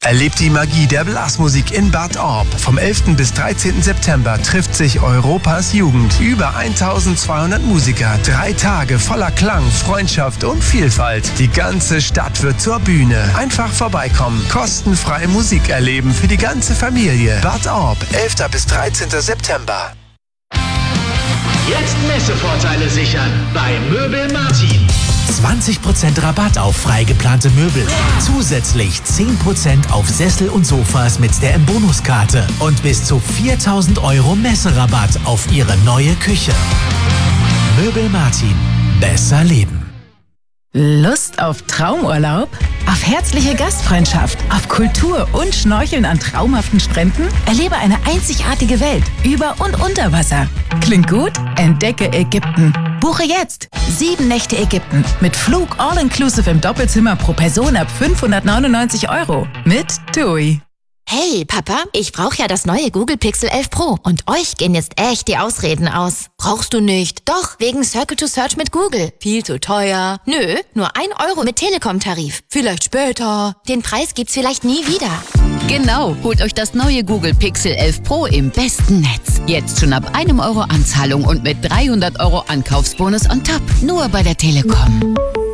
Erlebt die Magie der Blasmusik in Bad Orb. Vom 11. bis 13. September trifft sich Europas Jugend. Über 1200 Musiker. 3 Tage voller Klang, Freundschaft und Vielfalt. Die ganze Stadt wird zur Bühne. Einfach vorbeikommen. Kostenfrei Musik erleben für die ganze Familie. Bad Orb, 11. bis 13. September. Jetzt Messevorteile sichern bei Möbel Martin. 20% Rabatt auf frei geplante Möbel. Zusätzlich 10% auf Sessel und Sofas mit der M-Bonus-Karte. Und bis zu 4.000 € Messerabatt auf Ihre neue Küche. Möbel Martin. Besser leben. Lust auf Traumurlaub? Auf herzliche Gastfreundschaft? Auf Kultur und Schnorcheln an traumhaften Stränden? Erlebe eine einzigartige Welt über und unter Wasser. Klingt gut? Entdecke Ägypten. Buche jetzt 7 Nächte Ägypten mit Flug all-inclusive im Doppelzimmer pro Person ab 599 € mit TUI. Hey, Papa, ich brauche ja das neue Google Pixel 11 Pro und euch gehen jetzt echt die Ausreden aus. Brauchst du nicht? Doch, wegen Circle to Search mit Google. Viel zu teuer. Nö, nur 1 € mit Telekom-Tarif. Vielleicht später. Den Preis gibt's vielleicht nie wieder. Genau, holt euch das neue Google Pixel 11 Pro im besten Netz. Jetzt schon ab 1 € Anzahlung und mit 300 € Ankaufsbonus on top. Nur bei der Telekom.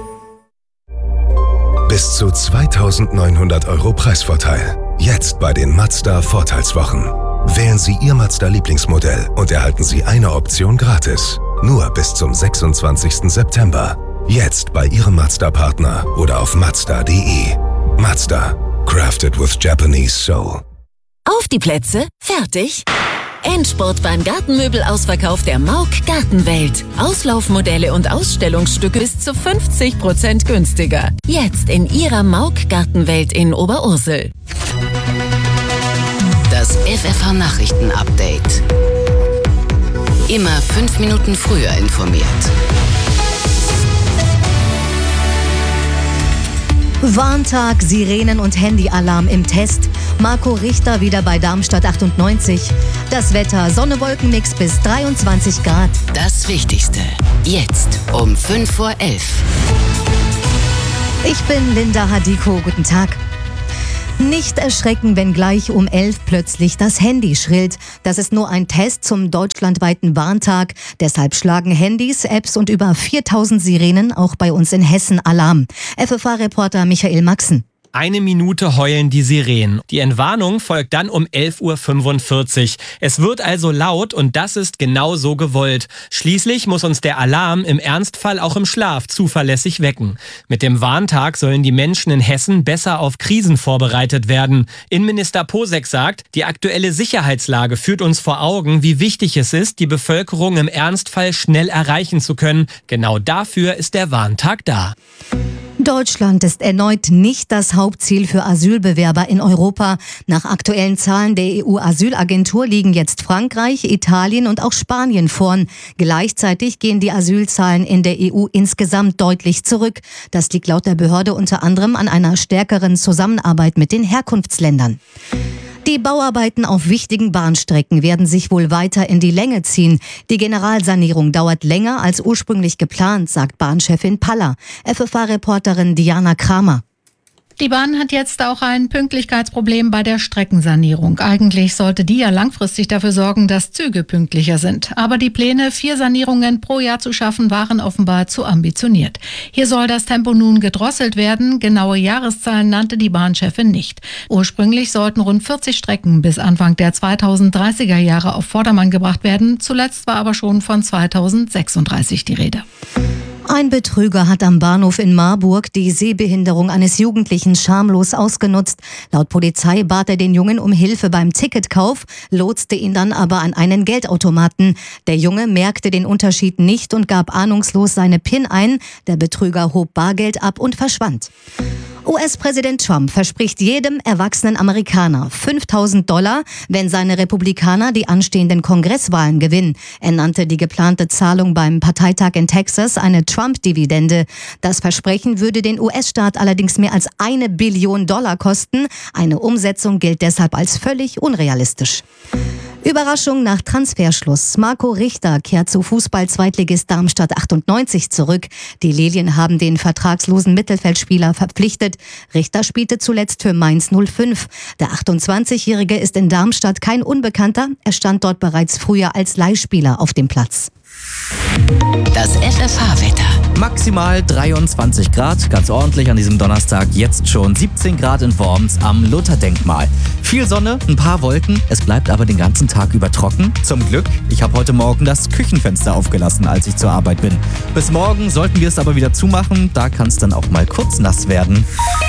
Bis zu 2.900 € Preisvorteil. Jetzt bei den Mazda Vorteilswochen. Wählen Sie Ihr Mazda-Lieblingsmodell und erhalten Sie eine Option gratis. Nur bis zum 26. September. Jetzt bei Ihrem Mazda-Partner oder auf Mazda.de. Mazda. Crafted with Japanese soul. Auf die Plätze, fertig. Endspurt beim Gartenmöbelausverkauf der Mauk Gartenwelt. Auslaufmodelle und Ausstellungsstücke bis zu 50% günstiger. Jetzt in Ihrer Mauk Gartenwelt in Oberursel. Das FFH Nachrichten Update. Immer 5 Minuten früher informiert. Warntag, Sirenen und Handyalarm im Test. Marco Richter wieder bei Darmstadt 98. Das Wetter, Sonne-Wolken-Mix bis 23 Grad. Das Wichtigste. Jetzt um 5:11 Uhr. Ich bin Linda Hadiko. Guten Tag. Nicht erschrecken, wenn gleich um 11 plötzlich das Handy schrillt. Das ist nur ein Test zum deutschlandweiten Warntag. Deshalb schlagen Handys, Apps und über 4.000 Sirenen auch bei uns in Hessen Alarm. FFH-Reporter Michael Maxen. 1 Minute heulen die Sirenen. Die Entwarnung folgt dann um 11:45 Uhr. Es wird also laut und das ist genau so gewollt. Schließlich muss uns der Alarm im Ernstfall auch im Schlaf zuverlässig wecken. Mit dem Warntag sollen die Menschen in Hessen besser auf Krisen vorbereitet werden. Innenminister Posek sagt, die aktuelle Sicherheitslage führt uns vor Augen, wie wichtig es ist, die Bevölkerung im Ernstfall schnell erreichen zu können. Genau dafür ist der Warntag da. Deutschland ist erneut nicht das Hauptziel für Asylbewerber in Europa. Nach aktuellen Zahlen der EU-Asylagentur liegen jetzt Frankreich, Italien und auch Spanien vorn. Gleichzeitig gehen die Asylzahlen in der EU insgesamt deutlich zurück. Das liegt laut der Behörde unter anderem an einer stärkeren Zusammenarbeit mit den Herkunftsländern. Die Bauarbeiten auf wichtigen Bahnstrecken werden sich wohl weiter in die Länge ziehen. Die Generalsanierung dauert länger als ursprünglich geplant, sagt Bahnchefin Paller. FFH-Reporterin Diana Kramer. Die Bahn hat jetzt auch ein Pünktlichkeitsproblem bei der Streckensanierung. Eigentlich sollte die ja langfristig dafür sorgen, dass Züge pünktlicher sind. Aber die Pläne, 4 Sanierungen pro Jahr zu schaffen, waren offenbar zu ambitioniert. Hier soll das Tempo nun gedrosselt werden. Genaue Jahreszahlen nannte die Bahnchefin nicht. Ursprünglich sollten rund 40 Strecken bis Anfang der 2030er Jahre auf Vordermann gebracht werden. Zuletzt war aber schon von 2036 die Rede. Ein Betrüger hat am Bahnhof in Marburg die Sehbehinderung eines Jugendlichen schamlos ausgenutzt. Laut Polizei bat er den Jungen um Hilfe beim Ticketkauf, lotste ihn dann aber an einen Geldautomaten. Der Junge merkte den Unterschied nicht und gab ahnungslos seine PIN ein. Der Betrüger hob Bargeld ab und verschwand. US-Präsident Trump verspricht jedem erwachsenen Amerikaner $5.000, wenn seine Republikaner die anstehenden Kongresswahlen gewinnen. Er nannte die geplante Zahlung beim Parteitag in Texas eine Trump-Dividende. Das Versprechen würde den US-Staat allerdings mehr als $1 Billion kosten. Eine Umsetzung gilt deshalb als völlig unrealistisch. Überraschung nach Transferschluss. Marco Richter kehrt zu Fußball-Zweitligist Darmstadt 98 zurück. Die Lilien haben den vertragslosen Mittelfeldspieler verpflichtet. Richter spielte zuletzt für Mainz 05. Der 28-Jährige ist in Darmstadt kein Unbekannter. Er stand dort bereits früher als Leihspieler auf dem Platz. Das FFH-Wetter. Maximal 23 Grad, ganz ordentlich an diesem Donnerstag. Jetzt schon 17 Grad in Worms am Lutherdenkmal. Viel Sonne, ein paar Wolken. Es bleibt aber den ganzen Tag über trocken. Zum Glück, ich habe heute Morgen das Küchenfenster aufgelassen, als ich zur Arbeit bin. Bis morgen sollten wir es aber wieder zumachen. Da kann es dann auch mal kurz nass werden.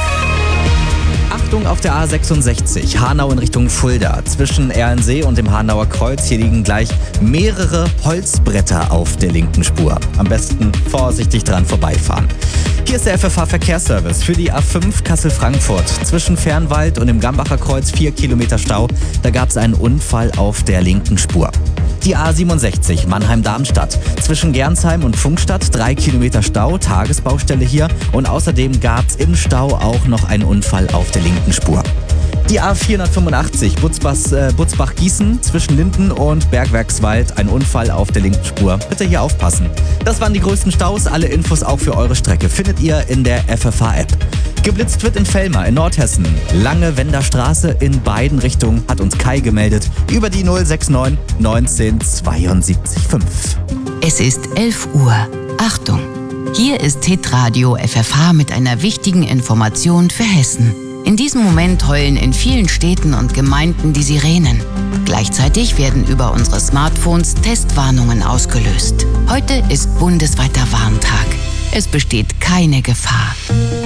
Achtung auf der A66, Hanau in Richtung Fulda. Zwischen Erlensee und dem Hanauer Kreuz, hier liegen gleich mehrere Holzbretter auf der linken Spur. Am besten vorsichtig dran vorbeifahren. Hier ist der FFH Verkehrsservice für die A5 Kassel-Frankfurt. Zwischen Fernwald und dem Gambacher Kreuz 4 Kilometer Stau. Da gab es einen Unfall auf der linken Spur. Die A67 Mannheim-Darmstadt. Zwischen Gernsheim und Funkstadt 3 Kilometer Stau, Tagesbaustelle hier. Und außerdem gab es im Stau auch noch einen Unfall auf der linken Spur. Die A485 Butzbach-Gießen zwischen Linden und Bergwerkswald. Ein Unfall auf der linken Spur. Bitte hier aufpassen. Das waren die größten Staus. Alle Infos auch für eure Strecke findet ihr in der FFH-App. Geblitzt wird in Vellmar in Nordhessen. Lange Wender Straße in beiden Richtungen, hat uns Kai gemeldet. Über die 069 19 72 5. Es ist 11 Uhr. Achtung! Hier ist Hitradio FFH mit einer wichtigen Information für Hessen. In diesem Moment heulen in vielen Städten und Gemeinden die Sirenen. Gleichzeitig werden über unsere Smartphones Testwarnungen ausgelöst. Heute ist bundesweiter Warntag. Es besteht keine Gefahr.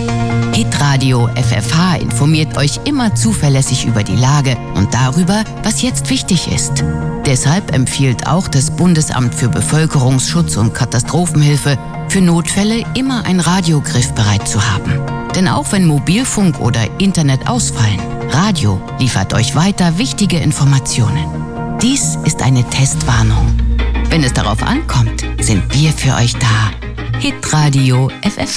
Hitradio FFH informiert euch immer zuverlässig über die Lage und darüber, was jetzt wichtig ist. Deshalb empfiehlt auch das Bundesamt für Bevölkerungsschutz und Katastrophenhilfe, für Notfälle immer ein Radio griffbereit zu haben. Denn auch wenn Mobilfunk oder Internet ausfallen, Radio liefert euch weiter wichtige Informationen. Dies ist eine Testwarnung. Wenn es darauf ankommt, sind wir für euch da. Hitradio FFH.